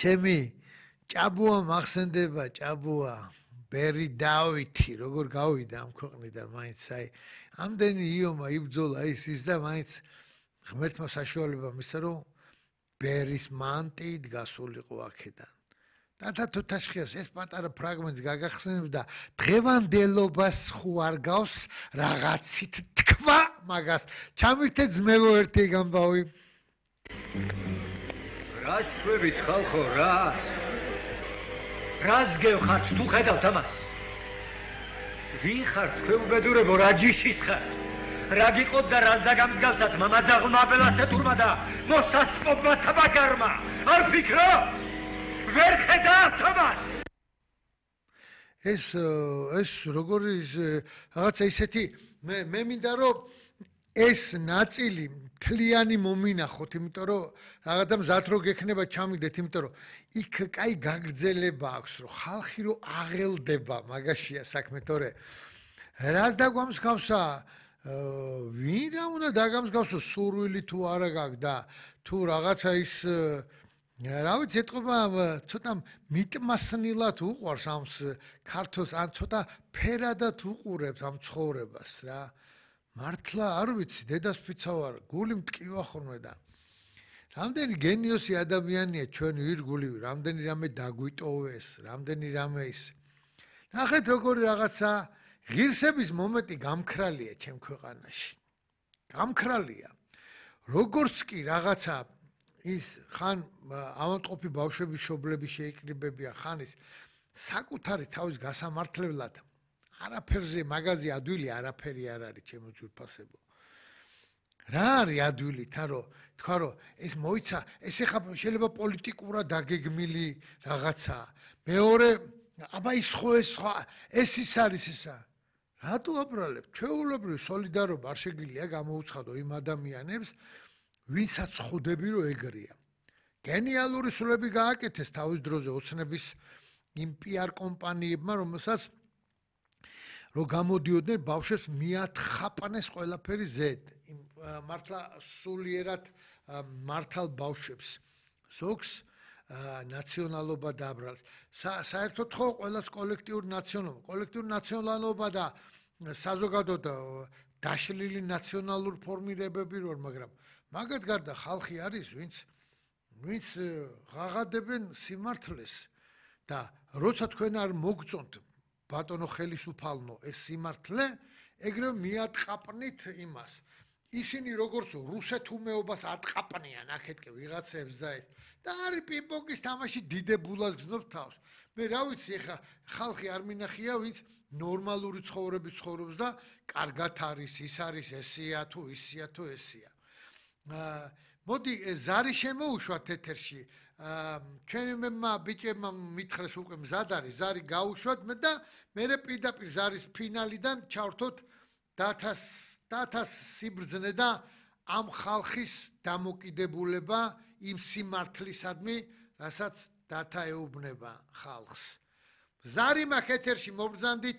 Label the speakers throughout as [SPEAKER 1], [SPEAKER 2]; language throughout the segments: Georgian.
[SPEAKER 1] ჩემი ჭაბუა მახსენდება ჭაბუა ბერი დავითი როგორ გავიდა ამ ქვეყნიდან მაინც აი ამდენი იომა იბრძოლა ის და მაინც ღმერთმა საშუალება მისცა რომ ბერის მანტიით გასულიყო აქედან და თუთაშხიას ეს პატარა ფრაგმენტს გაგახსენებ და დღევანდელობას ხო არ გავს რაღაცით თქვა მაგას ჩამირთე ძმელო ერთი გამბავი
[SPEAKER 2] რას შვებით ხალხო რას გევხართ თუ ხედავთ ამას ვინ ხართ ხეუბედურებო რა ჯიშის ხართ რა გიყოთ და რას დაგამსგავსათ მამაძაღლმა აბელასეთურმა და მოსასპობმა თაბაგარმა არ ფიქრო ვერ ხედავთ ამას
[SPEAKER 1] ეს როგორი რაღაცა ისეთი მე მინდა რომ ეს ნაწილი მთლიანი მომინახოთ იმიტომ რომ რაღაცა მზად რო გექნება ჩამიგდეთ იმიტომ რომ იქ კაი გაგრძელება აქვს რომ ხალხი რო აღელდება მაგაშია საქმე თორე რას დაგვამსგავსა ვინ რა უნდა დაგამსგავსო სურვილი თუ არა გაქვს და თუ რაღაცა ის რა ვიცი ეთყობა ცოტა მიტმასნილად უყვარს ამ ქართოს ან ცოტა ფერადად უყურებს ამ ცხოვრებას რა მართლა არ ვიცი დედას ფიცავარ გული მტკივა ხოლმე და რამდენი გენიოსი ადამიანია ჩვენ ვირგული რამდენი რამე დაგვიტოვეს რამდენი რამე ის ნახეთ როგორი რაღაცა ღირსების მომენტი გამქრალია ჩემ ქვეყანაში გამქრალია როგორც კი რაღაცა ის ხან ავადმყოფი ბავშვების შობლების შეიკრიბებიან ხან ის საკუთარი თავის გასამართლებლად არაფერზე მაგაზი ადვილი არაფერი არ არის ჩემო ძვირფასებო რა არის ადვილი თან რომ თქვა რომ ეს მოიცა ეს ეხა შეიძლება პოლიტიკურად დაგეგმილი რაღაცა მეორე აბა ის ხო ეს ის არის ესა რატო აბრალებ ჩვეულებრივ სოლიდარობა არ შეგიძლია გამოუცხადო იმ ადამიანებს ვინცაც ხვდები რომ ეგრეა გენიალური სულები გააკეთეს თავის დროზე ოცნების იმ პიარ კომპანიებმა რომელსაც რომ გამოდიოდნენ ბავშვებს მიათხაპანეს ყველაფერი ზედ მართლა სულიერად მართალ ბავშვებს ზოგს ნაციონალობა დაბრალს საერთოდ ხო ყველას კოლექტიური ნაციონალობა და საზოგადოოდ დაშლილი ნაციონალური ფორმირებები როარ მაგრამ მაგათ გარდა ხალხი არის ვინც ღაღადებენ სიმართლეს და როცა თქვენ არ მოგწონთ ბატონო ხელისუფალნო ეს სიმართლე ეგრევე მიატყაპნით იმას ისინი როგორც რუსეთუმეობას ატყაპნიან აქეთკე ვიღაცებს და ეს და არის პინგ-პონგის თამაში დიდებულად გზნობს თავს მე რა ვიცი ეხა ხალხი არ მინახია ვინც ნორმალური ცხოვრების ცხოვრობს და კარგად არის ის არის ესია თუ ისია თუ ესია მოდი ზარი შემოუშვათ ეთერში ჩვენმა ბიჭებმა მითხრეს უკვე მზად არის ზარი გაუშვათ მე და მე პირდაპირ ზარის ფინალიდან ჩავრთოთ დათას სიბრძნე და ამ ხალხის დამოკიდებულება იმ სიმართლისადმი რასაც დათა ეუბნება ხალხს ზარი მაქვს ეთერში მობრძანდით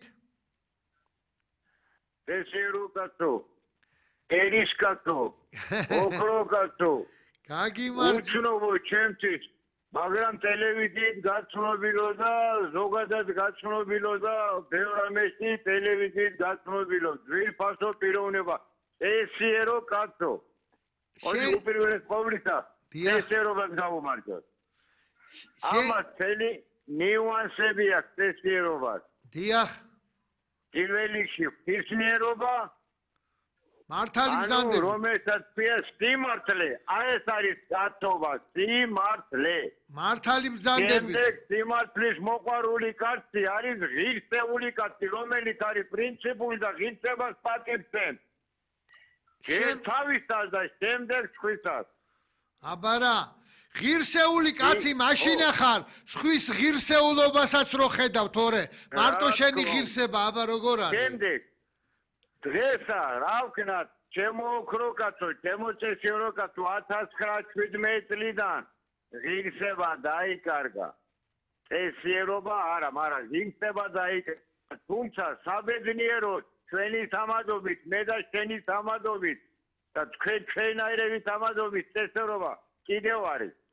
[SPEAKER 3] ესერუკაცო ერისკაცო ოქროკაცო გაგიმარჯვო ჩემთვის მაგრამ ტელევიზიით გაცნობილო და ზოგადად გაცნობილო და ბევრ ამაში ტელევიზიით გაცნობილო ძვირფასო პიროვნება ესერო კაცო ორი უპირველეს ყოვლისა ესერობას გავუმარჯოთ ამას წელი ნიუანსები აქვს ესერობას
[SPEAKER 1] დიახ
[SPEAKER 3] პირველში ხისნიერობა
[SPEAKER 1] მართალი მზადები
[SPEAKER 3] რომელსაც პიეს სიმართლე აი ეს არის გაცობა სიმართლე
[SPEAKER 1] მართალი მზადები
[SPEAKER 3] სიმართლის მოყვარული კაცი არის ღირსეული კაცი რომელიც არის პრინციპული და ღირსებას პატივცემს შენ თავისთან და შემდეგ სხვისას
[SPEAKER 1] აბარა ღირსეული კაცი მაშინა ხარ სხვის ღირსეულობასაც რო ხედავ თორე მარტო შენი ღირსება აბა როგორ არის
[SPEAKER 3] შემდეგ დღესა რა ვქნათ ჩემო ოქროკაცო ჩემო წესიოროკაცო 1917 წლიდან ღირსება დაიკარგა წესიერობა არა მაგრამ ღირსება დაიკარგა თუმცა საბედნიეროდ ჩვენი სამადობით მე და შენი სამადობით და თქვენაირების სამადობით წესიერობა კიდევ არის